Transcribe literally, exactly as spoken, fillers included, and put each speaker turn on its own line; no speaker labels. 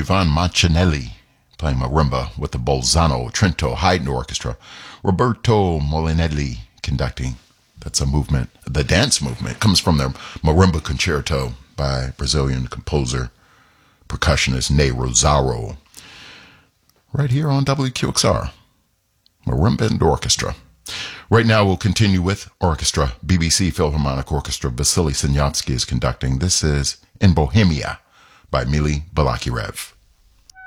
Ivan Mancinelli playing marimba with the Bolzano Trento Haydn Orchestra. Roberto Molinelli conducting. That's a movement. The dance movement comes from their Marimba Concerto by Brazilian composer, percussionist Ney Rosauro. Right here on W Q X R, Marimba and Orchestra. Right now we'll continue with orchestra. B B C Philharmonic Orchestra. Vasily Sanyavsky is conducting. This is In Bohemia by Mily Balakirev.